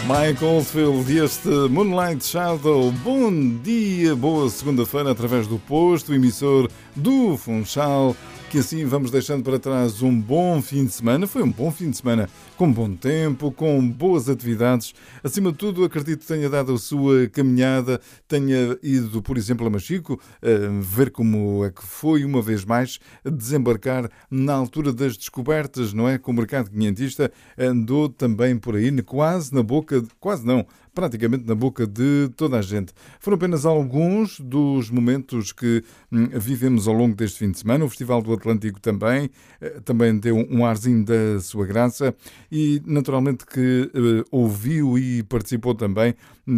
Mike Oldfield e este Moonlight Shadow. Bom dia, boa segunda-feira através do posto emissor do Funchal. Que assim vamos deixando para trás um bom fim de semana. Foi um bom fim de semana, com bom tempo, com boas atividades. Acima de tudo, acredito que tenha dado a sua caminhada, tenha ido, por exemplo, a Machico, ver como é que foi, uma vez mais, desembarcar na altura das descobertas, não é? Com o mercado quinhentista andou também por aí, quase na boca, quase não, praticamente na boca de toda a gente. Foram apenas alguns dos momentos que vivemos ao longo deste fim de semana. O Festival do Atlântico também deu um arzinho da sua graça e naturalmente que ouviu e participou também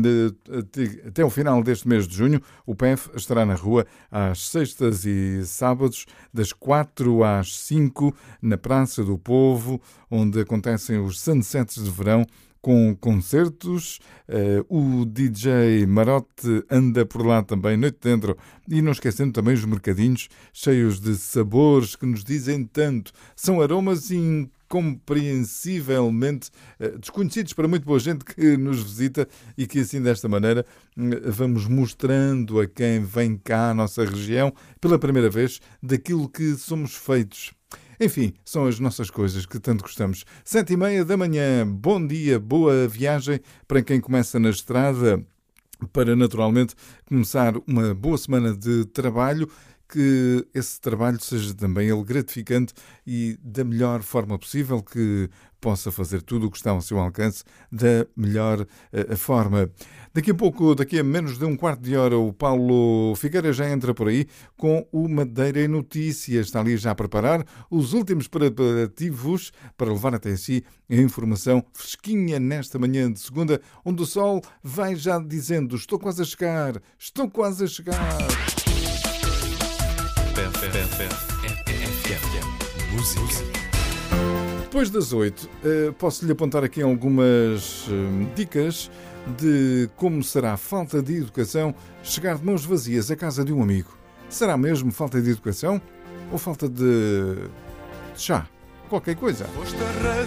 até o final deste mês de junho. O PEF estará na rua às sextas e sábados, das 4 às 5, na Praça do Povo, onde acontecem os sunsets de verão, com concertos. O DJ Marote anda por lá também, noite dentro. E não esquecendo também os mercadinhos cheios de sabores que nos dizem tanto. São aromas incompreensivelmente desconhecidos para muito boa gente que nos visita e que assim desta maneira vamos mostrando a quem vem cá à nossa região pela primeira vez daquilo que somos feitos. Enfim, são as nossas coisas que tanto gostamos. 7h30 da manhã, bom dia, boa viagem para quem começa na estrada, para naturalmente começar uma boa semana de trabalho, que esse trabalho seja também ele gratificante e da melhor forma possível, que possa fazer tudo o que está ao seu alcance da melhor forma. Daqui a pouco, daqui a menos de um quarto de hora, o Paulo Figueira já entra por aí com o Madeira em Notícias. Está ali já a preparar os últimos preparativos para levar até si a informação fresquinha nesta manhã de segunda, onde o sol vai já dizendo: estou quase a chegar, estou quase a chegar. Depois das 8, posso-lhe apontar aqui algumas dicas de como será a falta de educação chegar de mãos vazias à casa de um amigo. Será mesmo falta de educação ou falta de chá? Qualquer coisa.